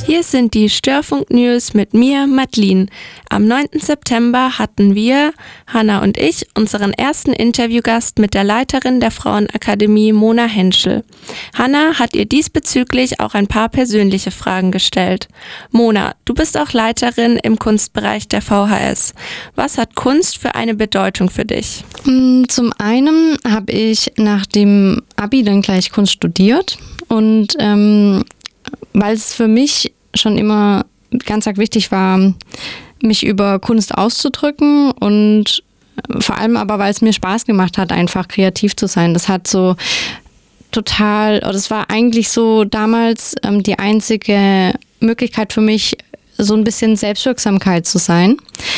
Hier sind die Störfunk-News mit mir, Madeline. Am 9. September hatten wir, Hanna und ich, unseren ersten Interviewgast mit der Leiterin der Frauenakademie, Mona Henschel. Hanna hat ihr diesbezüglich auch ein paar persönliche Fragen gestellt. Mona, du bist auch Leiterin im Kunstbereich der VHS. Was hat Kunst für eine Bedeutung für dich? Zum einen habe ich nach dem Abi dann gleich Kunst studiert und weil es für mich schon immer ganz arg wichtig war, mich über Kunst auszudrücken und vor allem aber, weil es mir Spaß gemacht hat, einfach kreativ zu sein. Das hat so total, oder es war eigentlich so damals die einzige Möglichkeit für mich, so ein bisschen selbstwirksam zu sein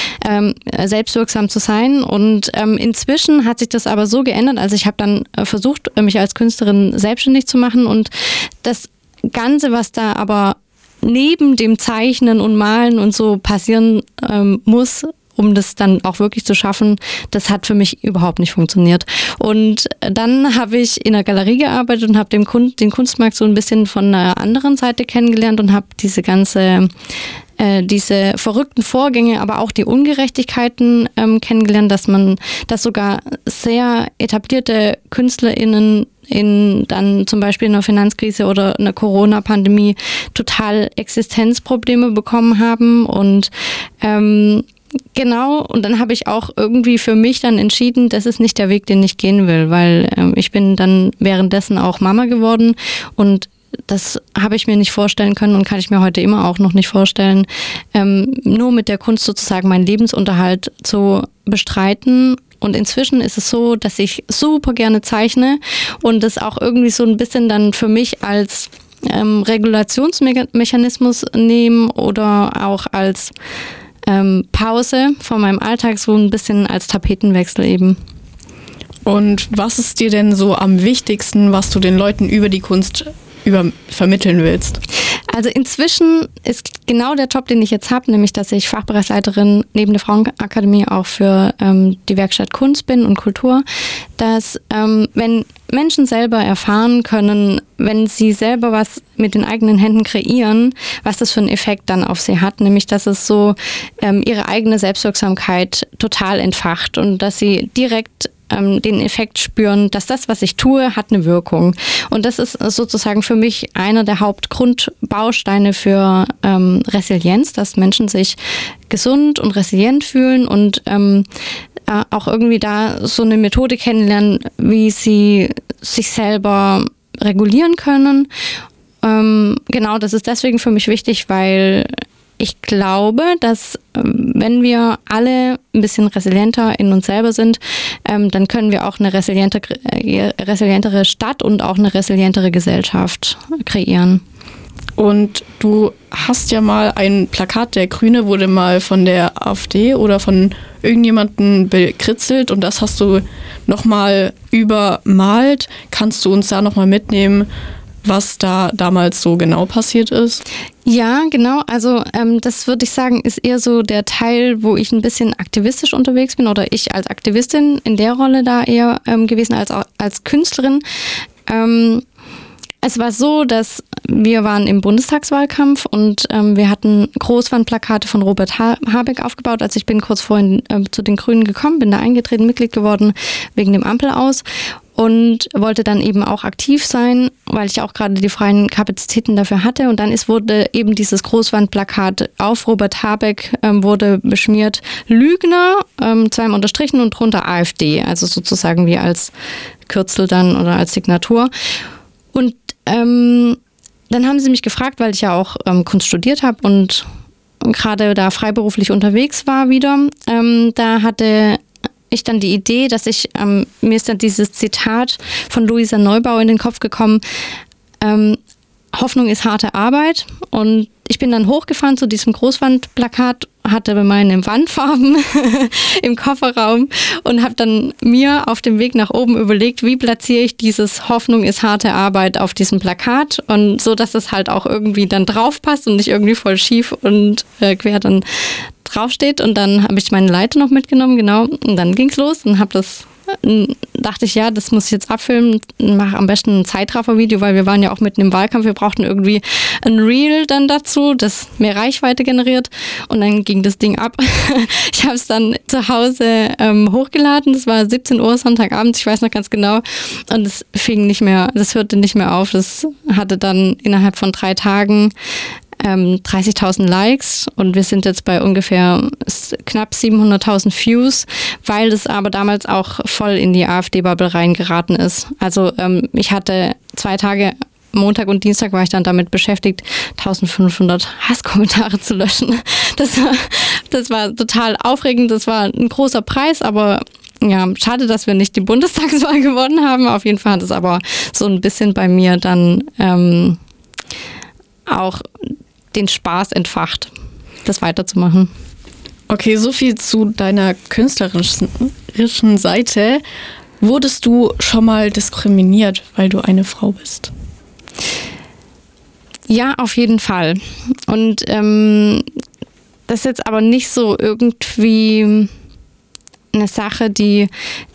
und inzwischen hat sich das aber so geändert, also ich habe dann versucht, mich als Künstlerin selbstständig zu machen und das Ganze, was da aber neben dem Zeichnen und Malen und so passieren muss, um das dann auch wirklich zu schaffen, das hat für mich überhaupt nicht funktioniert. Und dann habe ich in der Galerie gearbeitet und habe den Kunstmarkt so ein bisschen von einer anderen Seite kennengelernt und habe diese verrückten Vorgänge, aber auch die Ungerechtigkeiten kennengelernt, dass sogar sehr etablierte KünstlerInnen dann zum Beispiel in einer Finanzkrise oder einer Corona-Pandemie total Existenzprobleme bekommen haben und genau, und dann habe ich auch irgendwie für mich dann entschieden, das ist nicht der Weg, den ich gehen will, weil ich bin dann währenddessen auch Mama geworden und das habe ich mir nicht vorstellen können und kann ich mir heute immer auch noch nicht vorstellen, nur mit der Kunst sozusagen meinen Lebensunterhalt zu bestreiten. Und inzwischen ist es so, dass ich super gerne zeichne und das auch irgendwie so ein bisschen dann für mich als Regulationsmechanismus nehme oder auch als Pause von meinem Alltag, so ein bisschen als Tapetenwechsel eben. Und was ist dir denn so am wichtigsten, was du den Leuten über die Kunst vermitteln willst? Also inzwischen ist genau der Job, den ich jetzt habe, nämlich dass ich Fachbereichsleiterin neben der Frauenakademie auch für die Werkstatt Kunst bin und Kultur, dass wenn Menschen selber erfahren können, wenn sie selber was mit den eigenen Händen kreieren, was das für einen Effekt dann auf sie hat, nämlich dass es so ihre eigene Selbstwirksamkeit total entfacht und dass sie direkt den Effekt spüren, dass das, was ich tue, hat eine Wirkung. Und das ist sozusagen für mich einer der Hauptgrundbausteine für Resilienz, dass Menschen sich gesund und resilient fühlen und auch irgendwie da so eine Methode kennenlernen, wie sie sich selber regulieren können. Genau, das ist deswegen für mich wichtig, weil ich glaube, dass wenn wir alle ein bisschen resilienter in uns selber sind, dann können wir auch eine resilientere Stadt und auch eine resilientere Gesellschaft kreieren. Und du hast ja mal ein Plakat, der Grüne wurde mal von der AfD oder von irgendjemandem bekritzelt und das hast du nochmal übermalt. Kannst du uns da nochmal mitnehmen, was da damals so genau passiert ist? Ja, genau. Also das würde ich sagen, ist eher so der Teil, wo ich ein bisschen aktivistisch unterwegs bin oder ich als Aktivistin in der Rolle da eher gewesen als Künstlerin. Es war so, dass wir waren im Bundestagswahlkampf und wir hatten Großwandplakate von Robert Habeck aufgebaut. Also ich bin kurz vorhin zu den Grünen gekommen, bin da eingetreten, Mitglied geworden wegen dem Ampelaus und wollte dann eben auch aktiv sein, weil ich auch gerade die freien Kapazitäten dafür hatte. Und dann wurde eben dieses Großwandplakat auf Robert Habeck wurde beschmiert, Lügner, zweimal unterstrichen und drunter AfD, also sozusagen wie als Kürzel dann oder als Signatur. Und dann haben sie mich gefragt, weil ich ja auch Kunst studiert habe und gerade da freiberuflich unterwegs war wieder. Da hatte ich dann die Idee, dass mir ist dann dieses Zitat von Luisa Neubauer in den Kopf gekommen, Hoffnung ist harte Arbeit. Und ich bin dann hochgefahren zu diesem Großwandplakat, hatte meine Wandfarben im Kofferraum und habe dann mir auf dem Weg nach oben überlegt, wie platziere ich dieses Hoffnung ist harte Arbeit auf diesem Plakat und so, dass es halt auch irgendwie dann drauf passt und nicht irgendwie voll schief und quer dann draufsteht. Und dann habe ich meine Leiter noch mitgenommen, genau, und dann ging's los und habe das dachte ich, ja, das muss ich jetzt abfilmen, mache am besten ein Zeitraffer-Video, weil wir waren ja auch mitten im Wahlkampf, wir brauchten irgendwie ein Reel dann dazu, das mehr Reichweite generiert und dann ging das Ding ab. Ich habe es dann zu Hause hochgeladen, das war 17 Uhr Sonntagabend, ich weiß noch ganz genau, und es hörte nicht mehr auf, das hatte dann innerhalb von 3 Tagen 30.000 Likes und wir sind jetzt bei ungefähr knapp 700.000 Views, weil es aber damals auch voll in die AfD-Bubble reingeraten ist. Also ich hatte 2 Tage, Montag und Dienstag war ich dann damit beschäftigt, 1500 Hasskommentare zu löschen. Das war total aufregend, das war ein großer Preis, aber ja, schade, dass wir nicht die Bundestagswahl gewonnen haben. Auf jeden Fall hat es aber so ein bisschen bei mir dann auch den Spaß entfacht, das weiterzumachen. Okay, so viel zu deiner künstlerischen Seite. Wurdest du schon mal diskriminiert, weil du eine Frau bist? Ja, auf jeden Fall. Und das ist jetzt aber nicht so irgendwie eine Sache, die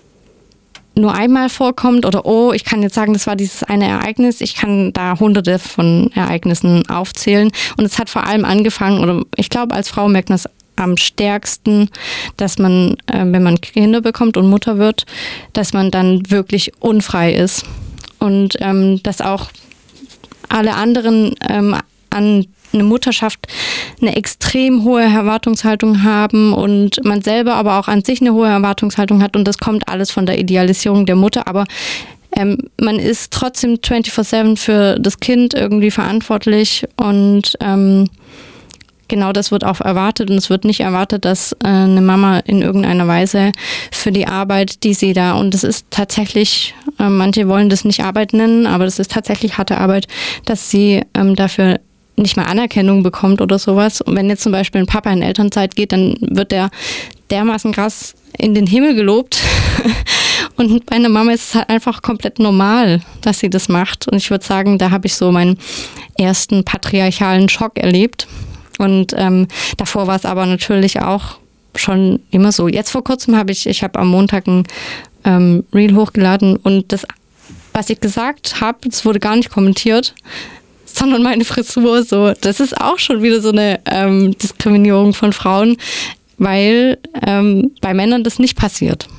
nur einmal vorkommt oder ich kann jetzt sagen, das war dieses eine Ereignis. Ich kann da hunderte von Ereignissen aufzählen. Und es hat vor allem angefangen, oder ich glaube, als Frau merkt man es am stärksten, dass man, wenn man Kinder bekommt und Mutter wird, dass man dann wirklich unfrei ist. Und dass auch alle anderen an eine Mutterschaft eine extrem hohe Erwartungshaltung haben und man selber aber auch an sich eine hohe Erwartungshaltung hat und das kommt alles von der Idealisierung der Mutter, aber man ist trotzdem 24/7 für das Kind irgendwie verantwortlich und genau das wird auch erwartet und es wird nicht erwartet, dass eine Mama in irgendeiner Weise für die Arbeit, die sie da, und das ist tatsächlich, manche wollen das nicht Arbeit nennen, aber das ist tatsächlich harte Arbeit, dass sie dafür nicht mal Anerkennung bekommt oder sowas. Und wenn jetzt zum Beispiel ein Papa in Elternzeit geht, dann wird der dermaßen krass in den Himmel gelobt. Und bei einer Mama ist es halt einfach komplett normal, dass sie das macht. Und ich würde sagen, da habe ich so meinen ersten patriarchalen Schock erlebt. Und davor war es aber natürlich auch schon immer so. Jetzt vor kurzem habe ich am Montag ein Reel hochgeladen und das, was ich gesagt habe, das wurde gar nicht kommentiert, sondern meine Frisur so. Das ist auch schon wieder so eine Diskriminierung von Frauen, weil bei Männern das nicht passiert.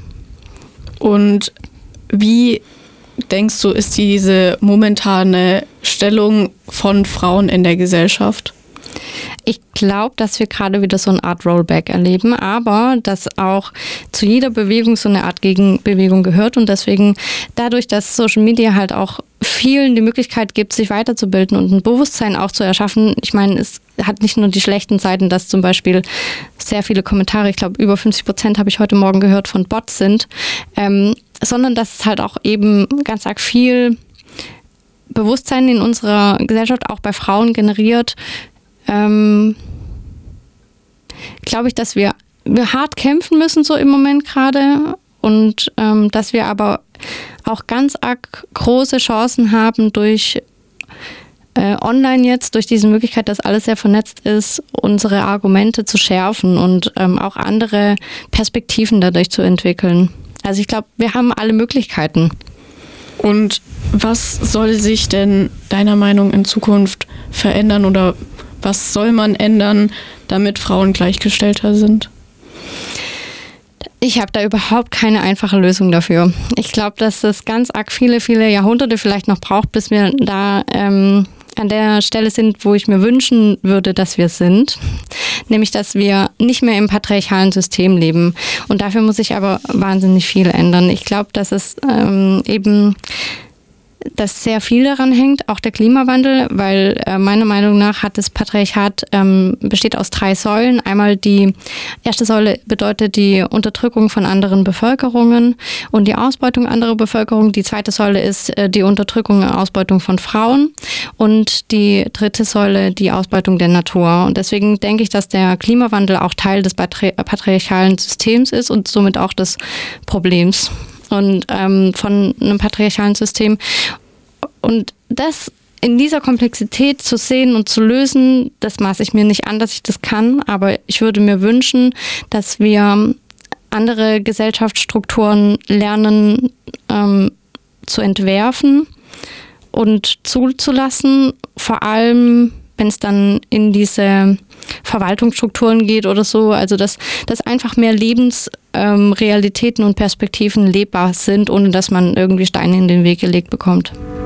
Und wie denkst du, ist diese momentane Stellung von Frauen in der Gesellschaft? Ich glaube, dass wir gerade wieder so eine Art Rollback erleben, aber dass auch zu jeder Bewegung so eine Art Gegenbewegung gehört und deswegen dadurch, dass Social Media halt auch vielen die Möglichkeit gibt, sich weiterzubilden und ein Bewusstsein auch zu erschaffen. Ich meine, es hat nicht nur die schlechten Seiten, dass zum Beispiel sehr viele Kommentare, ich glaube über 50% habe ich heute Morgen gehört, von Bots sind, sondern dass es halt auch eben ganz arg viel Bewusstsein in unserer Gesellschaft auch bei Frauen generiert, glaube ich, dass wir hart kämpfen müssen so im Moment gerade und dass wir aber auch ganz arg große Chancen haben durch online jetzt, durch diese Möglichkeit, dass alles sehr vernetzt ist, unsere Argumente zu schärfen und auch andere Perspektiven dadurch zu entwickeln. Also ich glaube, wir haben alle Möglichkeiten. Und was soll sich denn deiner Meinung in Zukunft verändern oder was soll man ändern, damit Frauen gleichgestellter sind? Ich habe da überhaupt keine einfache Lösung dafür. Ich glaube, dass es ganz arg viele, viele Jahrhunderte vielleicht noch braucht, bis wir da an der Stelle sind, wo ich mir wünschen würde, dass wir sind. Nämlich, dass wir nicht mehr im patriarchalen System leben. Und dafür muss sich aber wahnsinnig viel ändern. Ich glaube, dass es dass sehr viel daran hängt, auch der Klimawandel, weil meiner Meinung nach hat das Patriarchat besteht aus 3 Säulen. Einmal die erste Säule bedeutet die Unterdrückung von anderen Bevölkerungen und die Ausbeutung anderer Bevölkerung. Die zweite Säule ist die Unterdrückung und Ausbeutung von Frauen und die dritte Säule die Ausbeutung der Natur. Und deswegen denke ich, dass der Klimawandel auch Teil des patriarchalen Systems ist und somit auch des Problems. Und von einem patriarchalen System. Und das in dieser Komplexität zu sehen und zu lösen, das maße ich mir nicht an, dass ich das kann, aber ich würde mir wünschen, dass wir andere Gesellschaftsstrukturen lernen zu entwerfen und zuzulassen, vor allem wenn es dann in diese Verwaltungsstrukturen geht oder so, also dass einfach mehr Lebensrealitäten und Perspektiven lebbar sind, ohne dass man irgendwie Steine in den Weg gelegt bekommt.